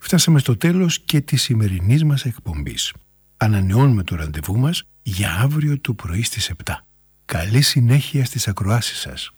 φτάσαμε στο τέλος και της σημερινής μας εκπομπής. Ανανεώνουμε το ραντεβού μας για αύριο το πρωί στις 7. Καλή συνέχεια στις ακροάσεις σας.